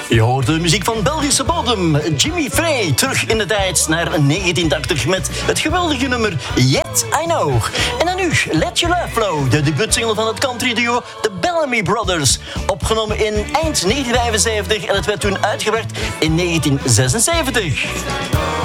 Je hoort de muziek van Belgische bodem. Jimmy Frey terug in de tijd naar 1980 met het geweldige nummer Yet I Know. En dan nu Let Your Love Flow, de debuutsingle van het country duo The Bellamy Brothers. Opgenomen in eind 1975 en het werd toen uitgewerkt in 1976.